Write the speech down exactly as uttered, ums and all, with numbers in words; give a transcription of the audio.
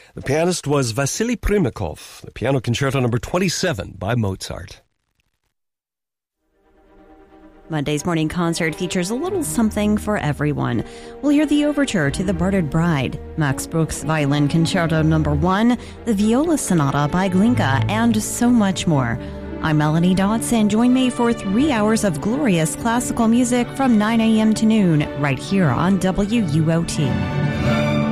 The pianist was Vasily Primakov, the Piano Concerto number twenty-seven by Mozart. Monday's morning concert features a little something for everyone. We'll hear the overture to The Bartered Bride, Max Bruch's Violin Concerto number one, the Viola Sonata by Glinka, and so much more. I'm Melanie Dodson. Join me for three hours of glorious classical music from nine a.m. to noon, right here on W U O T.